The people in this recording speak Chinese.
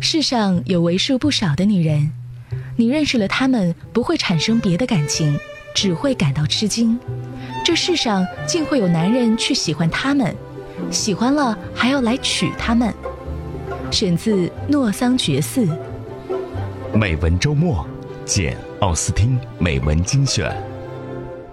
世上有为数不少的女人，你认识了她们不会产生别的感情，只会感到吃惊。这世上竟会有男人去喜欢她们，喜欢了还要来娶她们。选自诺桑觉寺。 美文周末，简·奥斯汀美文精选。